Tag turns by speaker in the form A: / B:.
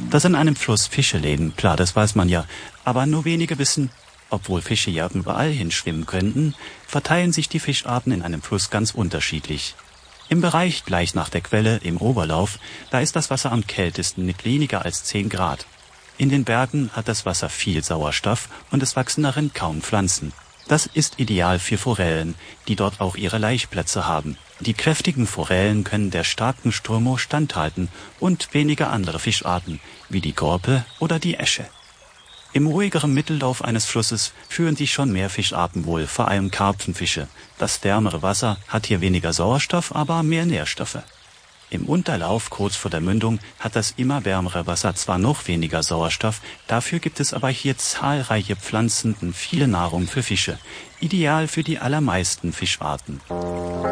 A: Dass in einem Fluss Fische leben, klar, das weiß man ja. Aber nur wenige wissen, obwohl Fische ja überall hinschwimmen könnten, verteilen sich die Fischarten in einem Fluss ganz unterschiedlich. Im Bereich gleich nach der Quelle, im Oberlauf, da ist das Wasser am kältesten mit weniger als 10 Grad. In den Bergen hat das Wasser viel Sauerstoff und es wachsen darin kaum Pflanzen. Das ist ideal für Forellen, die dort auch ihre Laichplätze haben. Die kräftigen Forellen können der starken Strömung standhalten und weniger andere Fischarten, wie die Gorpe oder die Äsche. Im ruhigeren Mittellauf eines Flusses fühlen sich schon mehr Fischarten wohl, vor allem Karpfenfische. Das wärmere Wasser hat hier weniger Sauerstoff, aber mehr Nährstoffe. Im Unterlauf, kurz vor der Mündung, hat das immer wärmere Wasser zwar noch weniger Sauerstoff, dafür gibt es aber hier zahlreiche Pflanzen und viele Nahrung für Fische, ideal für die allermeisten Fischarten.